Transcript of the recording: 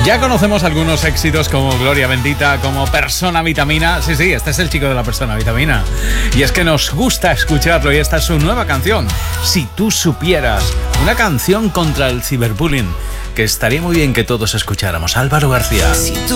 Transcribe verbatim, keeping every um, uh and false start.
Ya conocemos algunos éxitos como Gloria Bendita, como Persona Vitamina. Sí, sí, este es el chico de la Persona Vitamina. Y es que nos gusta escucharlo y esta es su nueva canción, Si tú supieras. Una canción contra el ciberbullying que estaría muy bien que todos escucháramos. Álvaro García. Si tú